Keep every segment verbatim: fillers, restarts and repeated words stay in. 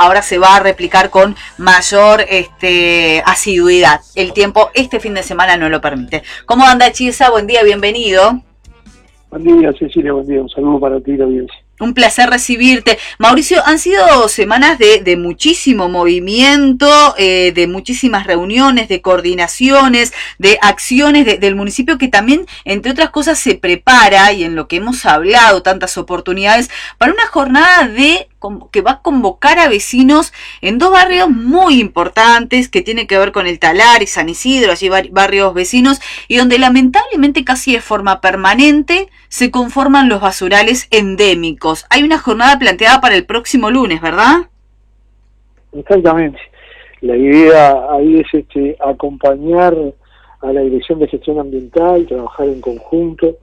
ahora se va a replicar con mayor este, asiduidad. El tiempo este fin de semana no lo permite. ¿Cómo anda, Chiesa? Buen día, bienvenido. Buen día, Cecilia, buen día. Un saludo para ti y la audiencia. Un placer recibirte. Mauricio, han sido semanas de, de muchísimo movimiento, eh, de muchísimas reuniones, de coordinaciones, de acciones de, del municipio que también, entre otras cosas, se prepara, y en lo que hemos hablado, tantas oportunidades, para una jornada de que va a convocar a vecinos en dos barrios muy importantes que tiene que ver con el Talar y San Isidro, allí barrios vecinos, y donde lamentablemente casi de forma permanente se conforman los basurales endémicos. Hay una jornada planteada para el próximo lunes, ¿verdad? Exactamente. La idea ahí es este, acompañar a la Dirección de Gestión Ambiental, trabajar en conjunto.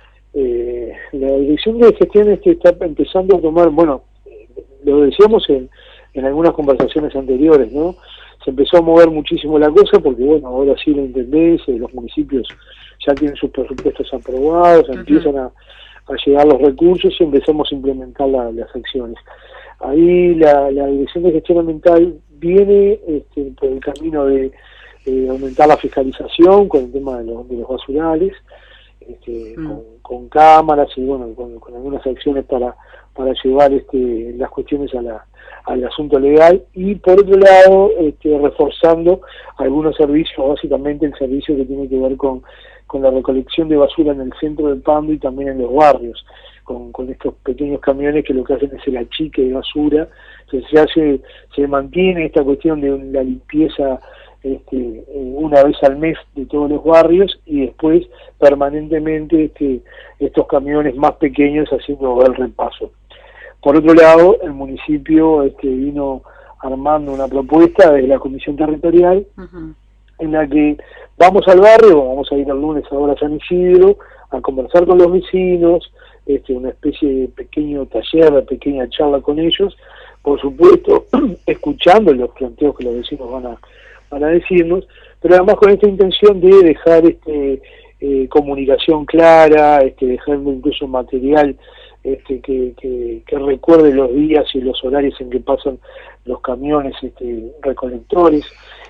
Eh, la Dirección de Gestión este está empezando a tomar, bueno, lo decíamos en, en algunas conversaciones anteriores, ¿no? Se empezó a mover muchísimo la cosa porque, bueno, ahora sí la Intendencia y los municipios ya tienen sus presupuestos aprobados, uh-huh. empiezan a, a llegar los recursos y empezamos a implementar la, las acciones. Ahí la, la Dirección de Gestión Ambiental viene este, por el camino de eh, aumentar la fiscalización con el tema de los, de los basurales, este, uh-huh. con, con cámaras y, bueno, con, con algunas acciones para para llevar este, las cuestiones a la, al asunto legal, y por otro lado este, reforzando algunos servicios, básicamente el servicio que tiene que ver con, con la recolección de basura en el centro del Pando y también en los barrios, con, con estos pequeños camiones que lo que hacen es el achique de basura. Entonces se hace, se mantiene esta cuestión de la limpieza este, una vez al mes de todos los barrios, y después permanentemente este, estos camiones más pequeños haciendo el repaso. Por otro lado, el municipio este, vino armando una propuesta de la Comisión Territorial, uh-huh. en la que vamos al barrio, vamos a ir el lunes ahora a San Isidro, a conversar con los vecinos, este, una especie de pequeño taller, de pequeña charla con ellos, por supuesto, escuchando los planteos que los vecinos van a, van a decirnos, pero además con esta intención de dejar este, eh, comunicación clara, este, dejando incluso material Este, que, que, que recuerde los días y los horarios en que pasan los camiones este, recolectores,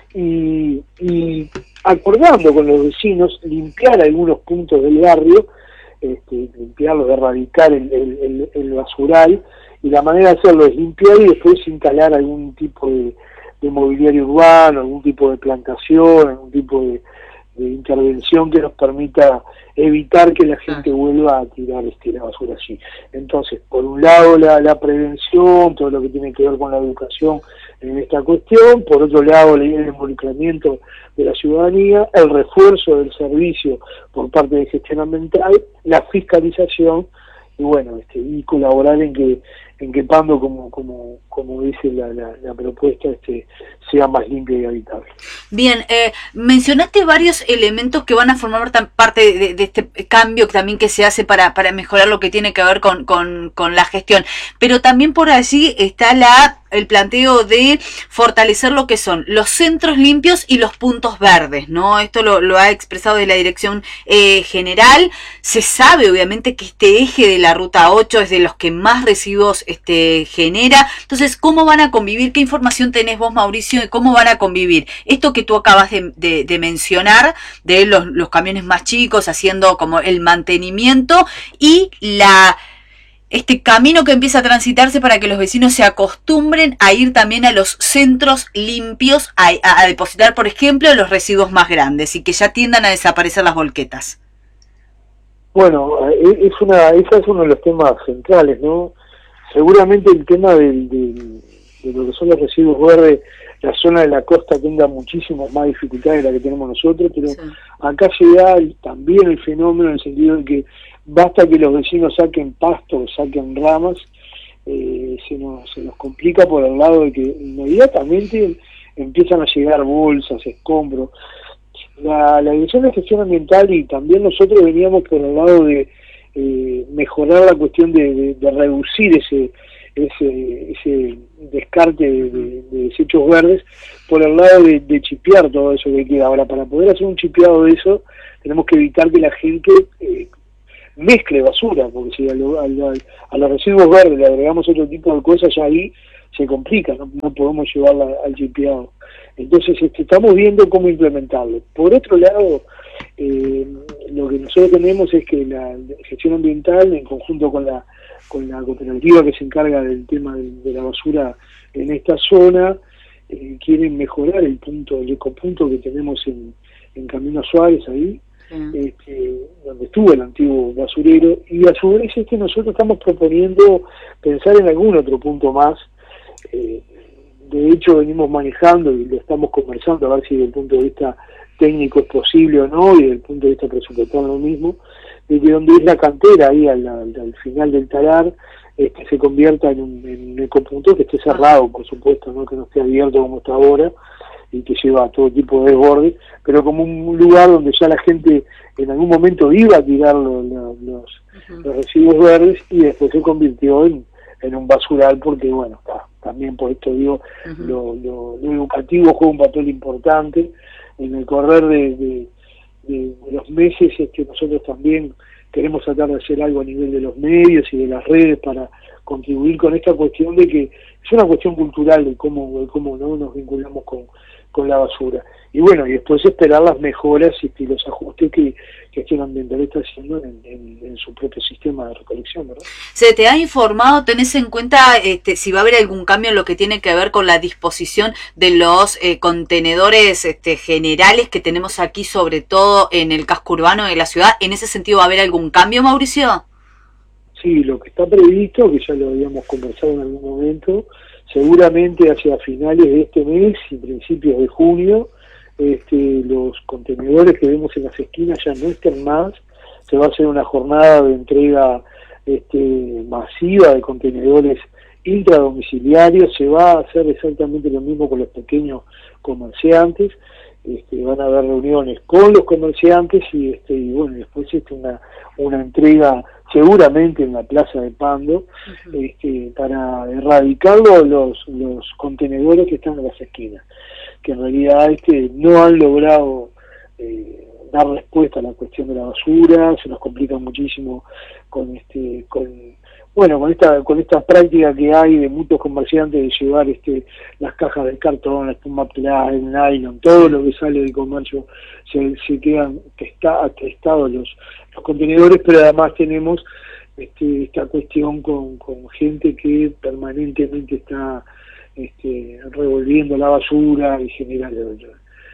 y, y acordando con los vecinos limpiar algunos puntos del barrio, este, limpiarlos, erradicar el, el, el, el basural, y la manera de hacerlo es limpiar y después instalar algún tipo de, de mobiliario urbano, algún tipo de plantación, algún tipo de de intervención que nos permita evitar que la gente vuelva a tirar este, la basura allí. Entonces, por un lado la, la prevención, todo lo que tiene que ver con la educación en esta cuestión, por otro lado el involucramiento de la ciudadanía, el refuerzo del servicio por parte de gestión ambiental, la fiscalización, y bueno, este, y colaborar en que en que Pando, como como como dice la, la, la propuesta, este sea más limpio y habitable. Bien, eh, mencionaste varios elementos que van a formar parte de, de este cambio también que se hace para, para mejorar lo que tiene que ver con, con, con la gestión, pero también por allí está la el planteo de fortalecer lo que son los centros limpios y los puntos verdes, ¿no? Esto lo, lo ha expresado de la Dirección eh, General. Se sabe, obviamente, que este eje de la Ruta ocho es de los que más residuos este, genera. Entonces, ¿cómo van a convivir? ¿Qué información tenés vos, Mauricio, de cómo van a convivir? Esto que tú acabas de, de, de mencionar, de los, los camiones más chicos haciendo como el mantenimiento y la... este camino que empieza a transitarse para que los vecinos se acostumbren a ir también a los centros limpios, a, a, a depositar, por ejemplo, los residuos más grandes y que ya tiendan a desaparecer las volquetas. Bueno, es una, ese es uno de los temas centrales, ¿no? Seguramente el tema del, del, de lo que son los residuos verdes, la zona de la costa tenga muchísimas más dificultades de la que tenemos nosotros, pero sí. Acá llega también el fenómeno en el sentido de que basta que los vecinos saquen pasto, saquen ramas, eh, se, nos, se nos complica por el lado de que inmediatamente empiezan a llegar bolsas, escombros. La, la Dirección de Gestión Ambiental y también nosotros veníamos por el lado de eh, mejorar la cuestión de, de, de reducir ese, ese, ese descarte de, de, de desechos verdes, por el lado de, de chipear todo eso que queda. Ahora, para poder hacer un chipeado de eso, tenemos que evitar que la gente... Eh, mezcle basura, porque si a, lo, a, lo, a los residuos verdes le agregamos otro tipo de cosas, ya ahí se complica, no, no podemos llevarla al chipeado. Entonces este, estamos viendo cómo implementarlo. Por otro lado, eh, lo que nosotros tenemos es que la gestión ambiental, en conjunto con la con la cooperativa que se encarga del tema de, de la basura en esta zona, eh, quieren mejorar el punto, el ecopunto que tenemos en, en Camino Suárez ahí, sí. este, donde estuvo el antiguo basurero, y a su vez este, nosotros estamos proponiendo pensar en algún otro punto más. Eh, de hecho venimos manejando y lo estamos conversando a ver si desde el punto de vista técnico es posible o no, y desde el punto de vista presupuestario lo mismo, desde donde es la cantera ahí al, al, al final del talar, este, se convierta en un, en un ecopunto que esté cerrado, por supuesto, no que no esté abierto como está ahora y que lleva todo tipo de desborde, pero como un lugar donde ya la gente en algún momento iba a tirar los, los, los, uh-huh. los residuos verdes, y después se convirtió en, en un basural, porque bueno, está, también por esto digo, uh-huh. lo, lo, lo educativo juega un papel importante en el correr de, de, de, de los meses. Es que nosotros también queremos tratar de hacer algo a nivel de los medios y de las redes para contribuir con esta cuestión de que es una cuestión cultural de cómo, de cómo no nos vinculamos con, con la basura. Y bueno, y después esperar las mejoras y los ajustes que Gestión Ambiental está haciendo en, en, en su propio sistema de recolección, ¿verdad? ¿Se te ha informado, tenés en cuenta este, si va a haber algún cambio en lo que tiene que ver con la disposición de los eh, contenedores este, generales que tenemos aquí, sobre todo en el casco urbano de la ciudad? ¿En ese sentido va a haber algún cambio, Mauricio? Sí, lo que está previsto, que ya lo habíamos conversado en algún momento, seguramente hacia finales de este mes y principios de junio, este, los contenedores que vemos en las esquinas ya no estén más. Se va a hacer una jornada de entrega este, masiva de contenedores intradomiciliarios. Se va a hacer exactamente lo mismo con los pequeños comerciantes. Este, van a haber reuniones con los comerciantes y, este, y bueno, después este, una, una entrega seguramente en la plaza de Pando, uh-huh. este, para erradicar los, los contenedores que están en las esquinas, que en realidad este, no han logrado eh, dar respuesta a la cuestión de la basura. Se nos complica muchísimo con este con bueno con esta con esta práctica que hay de muchos comerciantes de llevar este las cajas de cartón, la espuma pelada, el nylon, todo lo que sale del comercio, se, se quedan testa, atestados los, los contenedores, pero además tenemos este, esta cuestión con, con gente que permanentemente está este, revolviendo la basura y genera el, el,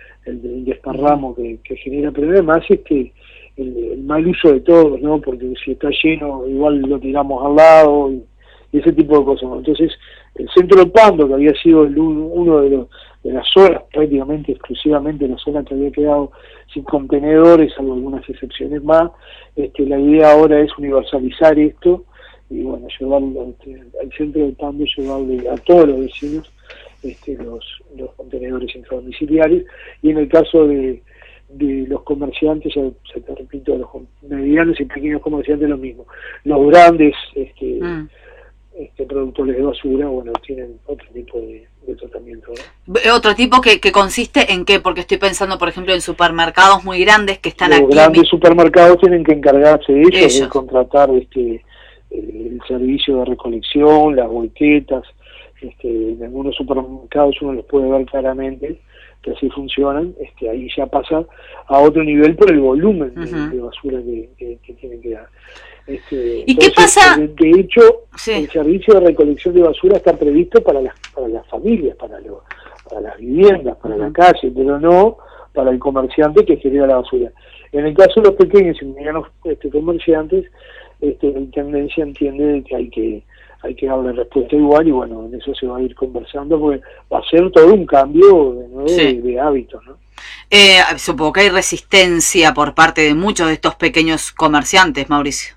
el desparramo que, que genera, pero además este El, el mal uso de todos, ¿no? Porque si está lleno, igual lo tiramos al lado y, y ese tipo de cosas, ¿no? Entonces, el centro de Pando, que había sido el, uno de, los, de las zonas, prácticamente exclusivamente la zona que había quedado sin contenedores, salvo algunas excepciones más, este, la idea ahora es universalizar esto y, bueno, llevarlo este, al centro de Pando, llevarle a todos los vecinos este, los, los contenedores intradomiciliarios. Y en el caso de de los comerciantes, ya se te repito, los medianos y pequeños comerciantes lo mismo. Los grandes este, mm. este productores de basura, bueno, tienen otro tipo de, de tratamiento, ¿no? ¿Otro tipo que, que consiste en qué? Porque estoy pensando, por ejemplo, en supermercados muy grandes que están los aquí. Los grandes mi... supermercados tienen que encargarse de ellos, ellos. de contratar este el, el servicio de recolección, las boquetas. Este, en algunos supermercados uno los puede ver claramente que así funcionan. Este, ahí ya pasa a otro nivel por el volumen uh-huh. de, de basura que, que, que tienen que dar. Este, ¿Y entonces, qué pasa? De, de hecho, sí. el servicio de recolección de basura está previsto para las, para las familias, para, lo, para las viviendas, para uh-huh. la calle, pero no para el comerciante que genera la basura. En el caso de los pequeños y medianos este, comerciantes, este, la Intendencia entiende que hay que hay que darle respuesta igual, y bueno, en eso se va a ir conversando, porque va a ser todo un cambio de nuevo sí. de, de hábitos, ¿no? Eh, supongo que hay resistencia por parte de muchos de estos pequeños comerciantes, Mauricio.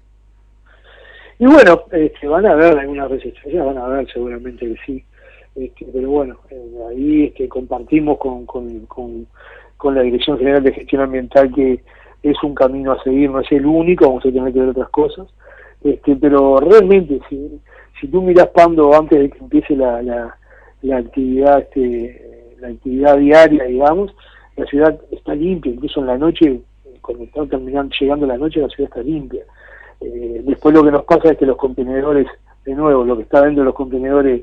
Y bueno, este, van a haber algunas resistencias, van a haber seguramente que sí, este, pero bueno, eh, ahí este, compartimos con, con, con, con la Dirección General de Gestión Ambiental que es un camino a seguir, no es el único, vamos a tener que ver otras cosas, este, pero realmente si Si tú miras Pando antes de que empiece la, la, la actividad este, la actividad diaria, digamos, la ciudad está limpia, incluso en la noche, cuando está terminando, llegando la noche, la ciudad está limpia. Eh, después lo que nos pasa es que los contenedores, de nuevo, lo que está dentro de los contenedores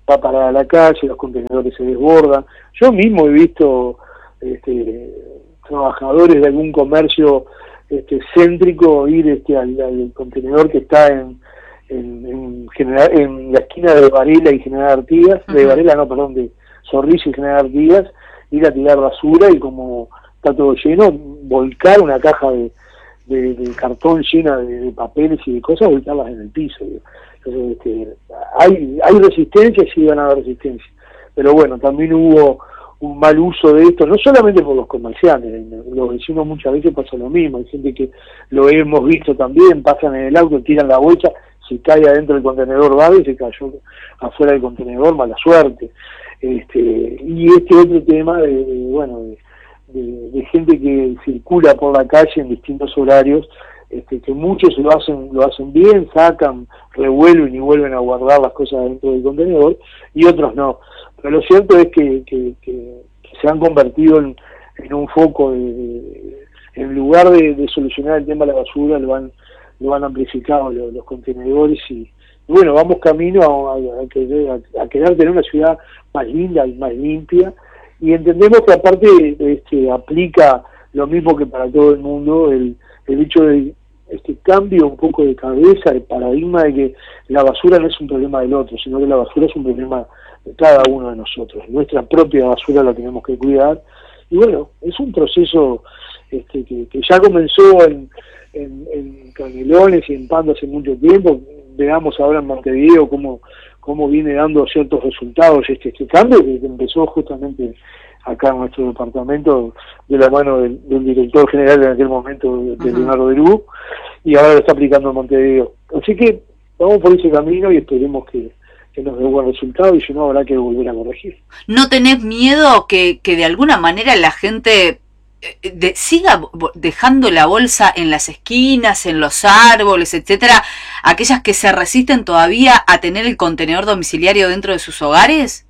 va a parar a la calle, los contenedores se desbordan. Yo mismo he visto este, trabajadores de algún comercio este, céntrico ir este, al, al contenedor que está en, en, en, general, en la esquina de Varela y General Artigas, uh-huh. de Varela no, perdón, de Zorrilla y General Artigas, ir a tirar basura y como está todo lleno, volcar una caja de, de, de cartón llena de, de papeles y de cosas, volcarlas en el piso. Entonces, este, hay, hay resistencia y sí van a haber resistencia. Pero bueno, también hubo un mal uso de esto, no solamente por los comerciantes, los vecinos muchas veces pasa lo mismo, hay gente que lo hemos visto también, pasan en el auto, tiran la bolsa, se cae adentro del contenedor va y se cayó afuera del contenedor, mala suerte. Este, y este otro tema de, de bueno, de, de, de gente que circula por la calle en distintos horarios, este, que muchos lo hacen lo hacen bien, sacan, revuelven y vuelven a guardar las cosas dentro del contenedor, y otros no. Pero lo cierto es que, que, que, que se han convertido en, en un foco, de, de, en lugar de, de solucionar el tema de la basura, lo han, lo han amplificado los, los contenedores, y, y bueno, vamos camino a, a, a, querer, a, a querer tener una ciudad más linda y más limpia, y entendemos que aparte este, aplica lo mismo que para todo el mundo, el, el hecho de este cambio un poco de cabeza, el paradigma de que la basura no es un problema del otro, sino que la basura es un problema de cada uno de nosotros. Nuestra propia basura la tenemos que cuidar, y bueno, es un proceso este, que, que ya comenzó en, en, en Canelones y en Pando hace mucho tiempo. Veamos ahora en Montevideo cómo, cómo viene dando ciertos resultados este, este cambio, que empezó justamente acá en nuestro departamento de la mano del, del director general en aquel momento, de, de Leonardo Derú, y ahora lo está aplicando en Montevideo. Así que vamos por ese camino y esperemos que, que nos dé buen resultado, y si no habrá que volver a corregir. ¿No tenés miedo que, que de alguna manera la gente de, siga dejando la bolsa en las esquinas, en los árboles, etcétera, aquellas que se resisten todavía a tener el contenedor domiciliario dentro de sus hogares?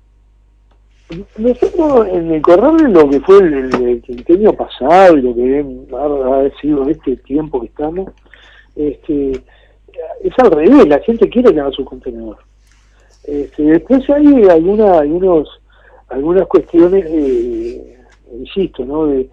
Nosotros en el correr de lo que fue el, el, el quinquenio pasado y lo que ha, ha sido este tiempo que estamos, este, es al revés, la gente quiere tener su contenedor. Este, después hay alguna, algunos, algunas cuestiones de, insisto, ¿no? de,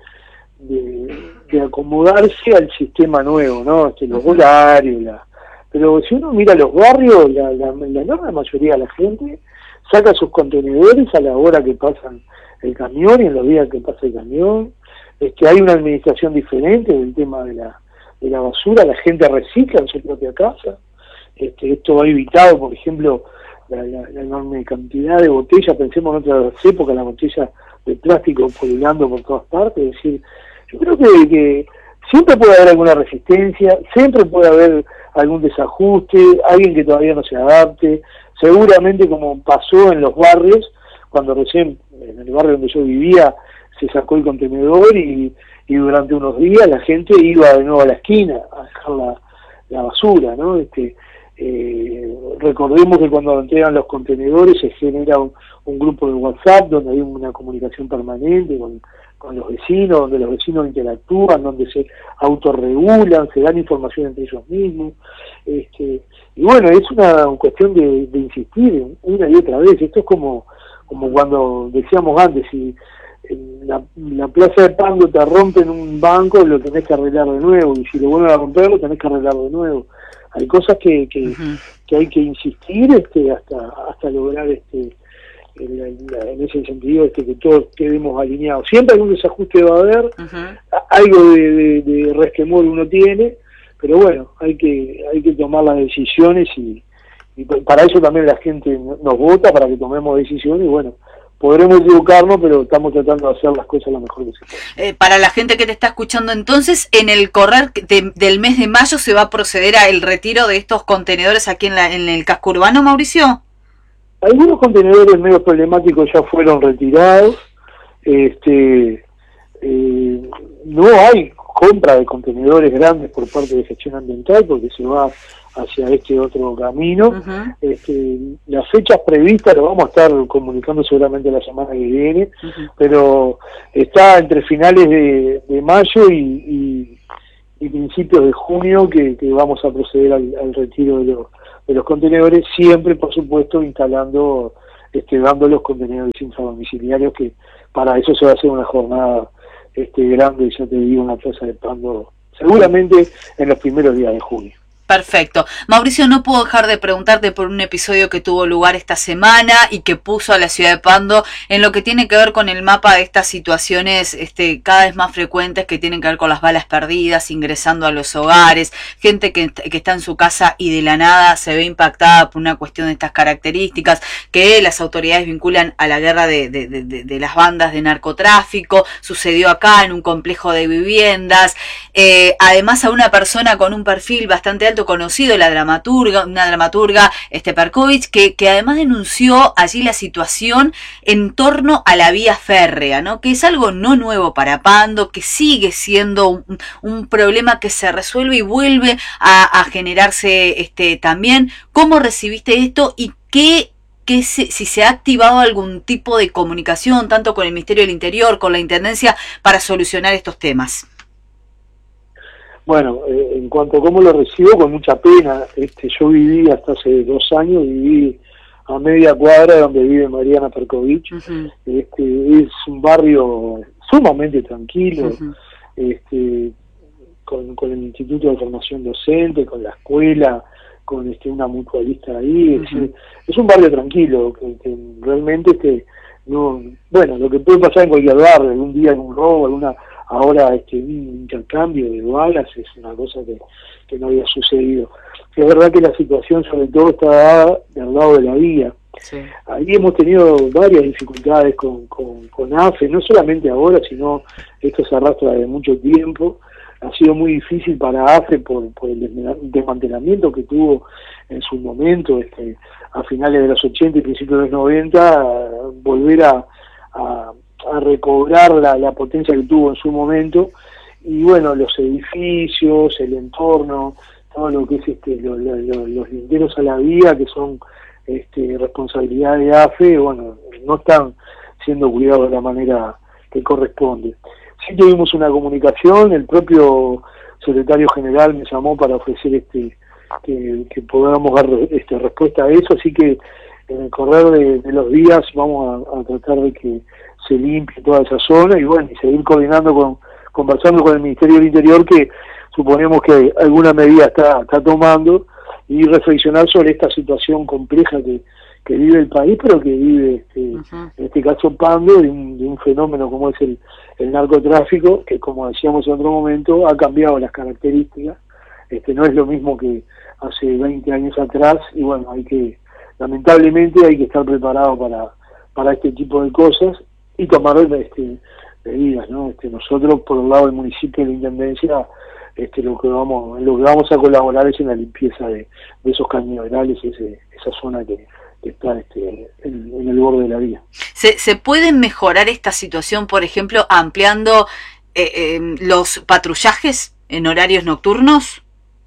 de, de acomodarse al sistema nuevo, ¿no? Este, los horarios, la, pero si uno mira los barrios, la, la, la enorme mayoría de la gente saca sus contenedores a la hora que pasan el camión y en los días que pasa el camión. Este, hay una administración diferente del tema de la, de la basura, la gente recicla en su propia casa. Este, esto ha evitado, por ejemplo, la, la, la enorme cantidad de botellas. Pensemos en otras épocas, la botella de plástico pululando por todas partes. Es decir, yo creo que, que siempre puede haber alguna resistencia, siempre puede haber algún desajuste, alguien que todavía no se adapte. Seguramente, como pasó en los barrios, cuando recién en el barrio donde yo vivía se sacó el contenedor y, y durante unos días la gente iba de nuevo a la esquina a dejar la, la basura, ¿no? Este, eh, recordemos que cuando entregan los contenedores se genera un, un grupo de WhatsApp donde hay una comunicación permanente con, con los vecinos, donde los vecinos interactúan, donde se autorregulan, se dan información entre ellos mismos. Este, y bueno, es una cuestión de, de insistir una y otra vez. Esto es como, como cuando decíamos antes, si en la, en la plaza de Pando te rompen un banco, lo tenés que arreglar de nuevo, y si lo vuelven a romper, lo tenés que arreglar de nuevo. Hay cosas que, que, uh-huh. que hay que insistir este, hasta hasta lograr este en, en, en ese sentido este que todos quedemos alineados. Siempre algún desajuste va a haber, uh-huh. algo de, de, de resquemor uno tiene, pero bueno, hay que hay que tomar las decisiones, y, y para eso también la gente nos vota, para que tomemos decisiones. Y bueno, podremos equivocarnos, pero estamos tratando de hacer las cosas lo mejor que se puede. Eh, para la gente que te está escuchando, entonces, en el correr de, del mes de mayo se va a proceder al retiro de estos contenedores aquí en, la, en el casco urbano, Mauricio. Algunos contenedores medio problemáticos ya fueron retirados. Este, eh, no hay compra de contenedores grandes por parte de gestión ambiental, porque se va hacia este otro camino. Uh-huh. Este, las fechas previstas lo vamos a estar comunicando seguramente la semana que viene, uh-huh. pero está entre finales de, de mayo y, y, y principios de junio que, que vamos a proceder al, al retiro de los, de de los contenedores, siempre por supuesto instalando, este, dando los contenedores intradomiciliarios, que para eso se va a hacer una jornada este, grande, ya te digo, una plaza de Pando, seguramente en los primeros días de junio. Perfecto. Mauricio, no puedo dejar de preguntarte por un episodio que tuvo lugar esta semana y que puso a la ciudad de Pando en lo que tiene que ver con el mapa de estas situaciones este, cada vez más frecuentes que tienen que ver con las balas perdidas, ingresando a los hogares, gente que, que está en su casa y de la nada se ve impactada por una cuestión de estas características, que las autoridades vinculan a la guerra de, de, de, de las bandas de narcotráfico. Sucedió acá en un complejo de viviendas, eh, además a una persona con un perfil bastante alto conocido, la dramaturga, una dramaturga, este Perkovich, que, que además denunció allí la situación en torno a la vía férrea, ¿no? Que es algo no nuevo para Pando, que sigue siendo un, un problema que se resuelve y vuelve a, a generarse este también. ¿Cómo recibiste esto y qué que se, si se ha activado algún tipo de comunicación, tanto con el Ministerio del Interior, con la Intendencia, para solucionar estos temas? Bueno, eh, en cuanto a cómo lo recibo, con mucha pena. Este, yo viví hasta hace dos años, viví a media cuadra donde vive Mariana Perkovich. Uh-huh. Este, es un barrio sumamente tranquilo, uh-huh. este, con, con el Instituto de Formación Docente, con la escuela, con este, una mutualista ahí. Uh-huh. Es, decir, es un barrio tranquilo, que, que realmente este, no, bueno, lo que puede pasar en cualquier barrio, algún día en un robo, alguna ahora este un intercambio de balas es una cosa que, que no había sucedido. Es verdad que la situación sobre todo está dada del lado de la vía. Sí. Ahí hemos tenido varias dificultades con, con, con AFE, no solamente ahora, sino esto se arrastra de mucho tiempo. Ha sido muy difícil para AFE por, por el desmantelamiento que tuvo en su momento, este, a finales de los ochenta y principios de los noventa, volver a, a a recobrar la, la potencia que tuvo en su momento. Y bueno, los edificios, el entorno, todo lo que es este lo, lo, lo, los linderos a la vía, que son este, responsabilidad de AFE, bueno, no están siendo cuidados de la manera que corresponde. Sí tuvimos una comunicación, el propio secretario general me llamó para ofrecer este que, que podamos dar este, respuesta a eso, así que en el correr de, de los días vamos a, a tratar de que se limpie toda esa zona y bueno, y seguir coordinando con, conversando con el Ministerio del Interior, que suponemos que alguna medida está, está tomando, y reflexionar sobre esta situación compleja que, que vive el país, pero que vive este, uh-huh. en este caso Pando, de un, de un fenómeno como es el, el narcotráfico, que como decíamos en otro momento, ha cambiado las características. Este, no es lo mismo que hace veinte años atrás, y bueno, hay que, lamentablemente hay que estar preparado para, para este tipo de cosas y tomar este, medidas, ¿no? Este, nosotros por el lado del municipio y de la Intendencia, este, lo que vamos, lo que vamos a colaborar es en la limpieza de, de esos cañaverales, ese, esa zona que, que está este, en, en el borde de la vía. ¿Se, se puede mejorar esta situación, por ejemplo, ampliando eh, eh, los patrullajes en horarios nocturnos?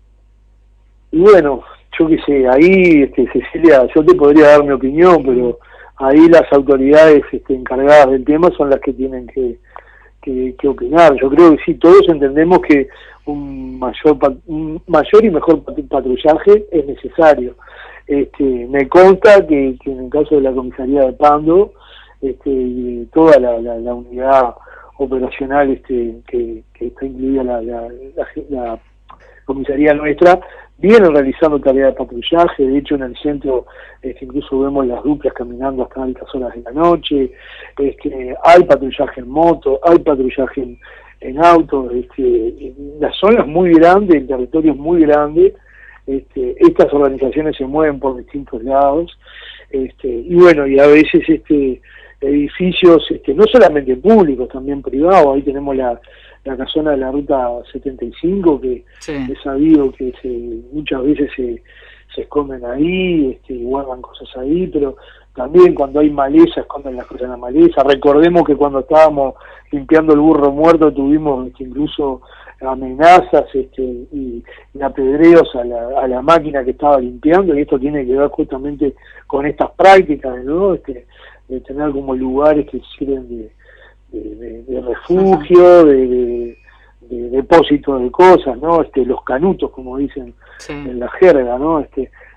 Y bueno, yo qué sé, ahí, este, Cecilia, yo te podría dar mi opinión, pero ahí las autoridades este, encargadas del tema son las que tienen que, que, que opinar. Yo creo que sí, todos entendemos que un mayor un mayor y mejor patrullaje es necesario. Este, me consta que, que en el caso de la comisaría de Pando, este, toda la, la, la unidad operacional este, que, que está incluida la, la, la, la comisaría nuestra, vienen realizando tareas de patrullaje. De hecho en el centro este, incluso vemos las duplas caminando hasta altas horas de la noche. Este, hay patrullaje en moto, hay patrullaje en, en auto. Este, la zona es muy grande, el territorio es muy grande. Este, estas organizaciones se mueven por distintos lados, este, y bueno, y a veces este edificios este, no solamente públicos, también privados. Ahí tenemos la la casona de la ruta setenta y cinco, que sí. He sabido que se, muchas veces se, se esconden ahí, este, guardan cosas ahí, pero también cuando hay maleza, esconden las cosas en la maleza. Recordemos que cuando estábamos limpiando el burro muerto tuvimos este, incluso amenazas este, y, y apedreos a la, a la máquina que estaba limpiando, y esto tiene que ver justamente con estas prácticas, ¿no? Este, de tener como lugares que sirven de De, de, de refugio, de, de, de depósito de cosas, ¿no? Este, los canutos, como dicen sí. en la jerga, ¿no? Este,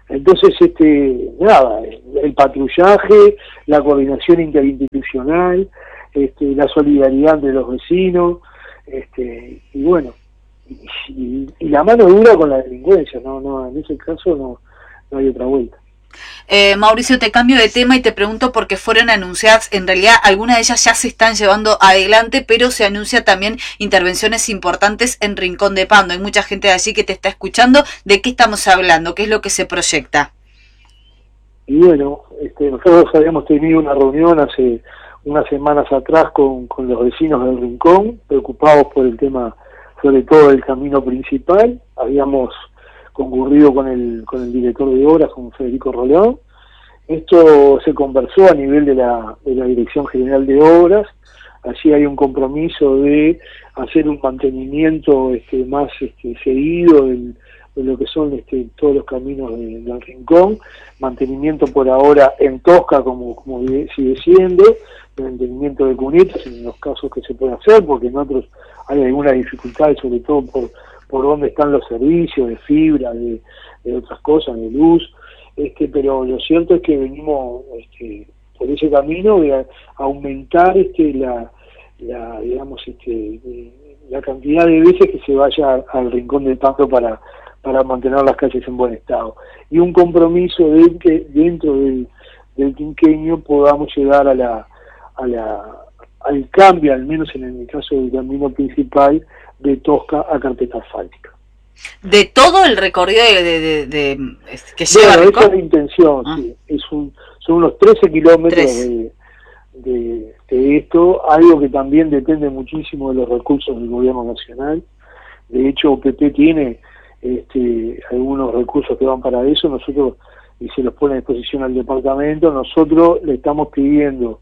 Entonces, este, nada, el patrullaje, la coordinación interinstitucional, este, la solidaridad de los vecinos, este, y bueno, y, y, y la mano dura con la delincuencia, no, no, en ese caso no, no hay otra vuelta. Eh, Mauricio, te cambio de tema y te pregunto porque fueron anunciadas, en realidad algunas de ellas ya se están llevando adelante, pero se anuncia también intervenciones importantes en Rincón de Pando. Hay mucha gente de allí que te está escuchando. ¿De qué estamos hablando? ¿Qué es lo que se proyecta? Y bueno, este, nosotros habíamos tenido una reunión hace unas semanas atrás con, con los vecinos del Rincón, preocupados por el tema, sobre todo del camino principal. Habíamos concurrido con el con el director de obras, con Federico Rolón. Esto se conversó a nivel de la, de la Dirección General de Obras. Allí hay un compromiso de hacer un mantenimiento este, más este, seguido del, de lo que son este, todos los caminos de, del Rincón, mantenimiento por ahora en Tosca como, como sigue siendo, mantenimiento de cunetas en los casos que se puede hacer, porque en otros hay algunas dificultades, sobre todo por por dónde están los servicios de fibra, de, de otras cosas, de luz, este, pero lo cierto es que venimos este, por ese camino de a, aumentar este, la, la, digamos, este, la cantidad de veces que se vaya al Rincón del Pando para, para mantener las calles en buen estado. Y un compromiso de que dentro del, del quinquenio podamos llegar a la, a la, al cambio, al menos en el caso del camino principal, de Tosca a carpeta asfáltica. ¿De todo el recorrido de, de, de, de que lleva bueno, Rincón? Esa es la intención, ah. sí. Es un, son unos trece kilómetros de, de, de esto, algo que también depende muchísimo de los recursos del gobierno nacional. De hecho, O P P tiene este, algunos recursos que van para eso, nosotros, y se los pone a disposición al departamento, nosotros le estamos pidiendo,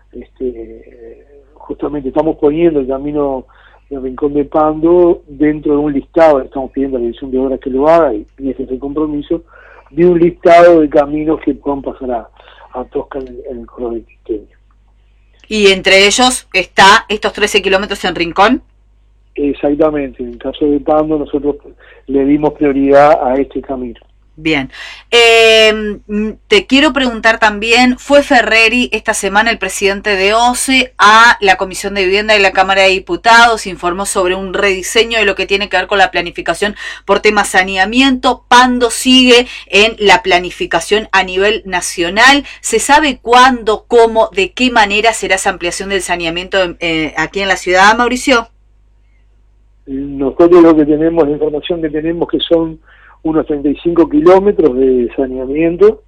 este, justamente estamos poniendo el camino el Rincón de Pando dentro de un listado, le estamos pidiendo a la Dirección de Obras que lo haga, y, y ese es el compromiso, de un listado de caminos que puedan pasar a, a Tosca en el, en el corredor del quinquenio. ¿Y entre ellos está estos trece kilómetros en Rincón? Exactamente, en el caso de Pando nosotros le dimos prioridad a este camino. Bien, eh, te quiero preguntar también, fue Ferreri esta semana el presidente de O C E a la Comisión de Vivienda de la Cámara de Diputados, informó sobre un rediseño de lo que tiene que ver con la planificación por tema saneamiento. Pando sigue en la planificación a nivel nacional. ¿Se sabe cuándo, cómo, de qué manera será esa ampliación del saneamiento eh, aquí en la ciudad, Mauricio? Nosotros lo que tenemos, la información que tenemos que son unos treinta y cinco kilómetros de saneamiento,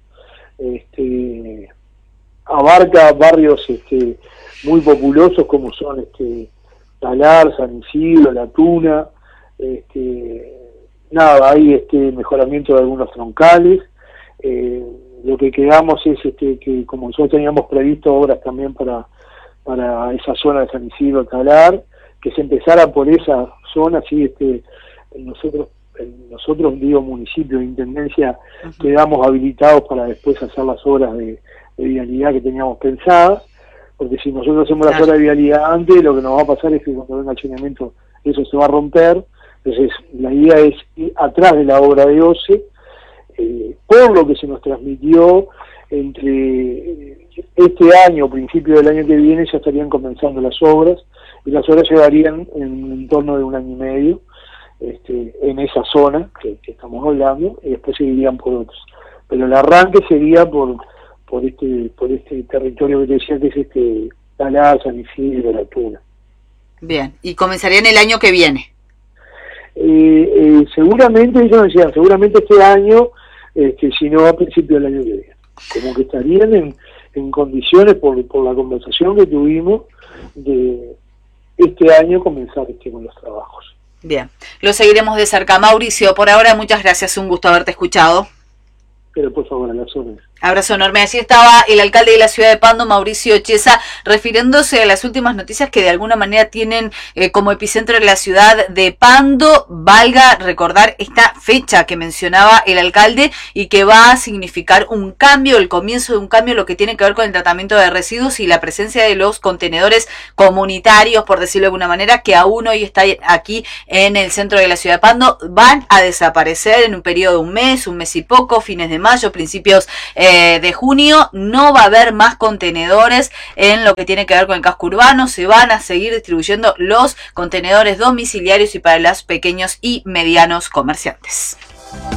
este, abarca barrios este, muy populosos como son este, Talar, San Isidro, La Tuna, este, nada, hay este mejoramiento de algunos troncales, eh, lo que quedamos es este, que como nosotros teníamos previsto obras también para, para esa zona de San Isidro, Talar, que se empezara por esa zona, así este, nosotros nosotros digo municipio de intendencia uh-huh. quedamos habilitados para después hacer las obras de, de vialidad que teníamos pensadas, porque si nosotros hacemos las obras de vialidad antes, lo que nos va a pasar es que cuando venga el saneamiento eso se va a romper. Entonces la idea es ir atrás de la obra de O C E, eh, por lo que se nos transmitió entre este año, principio del año que viene, ya estarían comenzando las obras, y las obras llevarían en, en torno de un año y medio, Este, en esa zona que, que estamos hablando, y después seguirían por otros, pero el arranque sería por por este por este territorio que te decía, que es este Talar, San Isidro, La Tuna. Bien, y comenzarían el año que viene. Eh, eh, seguramente, ellos decían, seguramente este año, este, si no a principio del año que viene, como que estarían en, en condiciones por, por la conversación que tuvimos de este año comenzar este con los trabajos. Bien, lo seguiremos de cerca. Mauricio, por ahora muchas gracias, un gusto haberte escuchado. Pero por favor, a las órdenes. Abrazo enorme. Así estaba el alcalde de la ciudad de Pando, Mauricio Chiesa, refiriéndose a las últimas noticias que de alguna manera tienen eh, como epicentro la ciudad de Pando. Valga recordar esta fecha que mencionaba el alcalde y que va a significar un cambio, el comienzo de un cambio, lo que tiene que ver con el tratamiento de residuos y la presencia de los contenedores comunitarios, por decirlo de alguna manera, que aún hoy está aquí en el centro de la ciudad de Pando. Van a desaparecer en un periodo de un mes, un mes y poco, fines de mayo, principios eh, de junio. No va a haber más contenedores en lo que tiene que ver con el casco urbano. Se van a seguir distribuyendo los contenedores domiciliarios y para los pequeños y medianos comerciantes.